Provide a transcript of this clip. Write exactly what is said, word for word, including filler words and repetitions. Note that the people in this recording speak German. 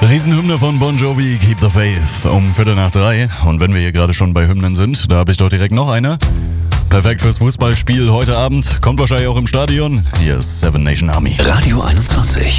Riesenhymne von Bon Jovi, Keep the Faith, um Viertel nach drei. Und wenn wir hier gerade schon bei Hymnen sind, da habe ich doch direkt noch eine. Perfekt fürs Fußballspiel heute Abend, kommt wahrscheinlich auch im Stadion. Hier ist Seven Nation Army. Radio einundzwanzig.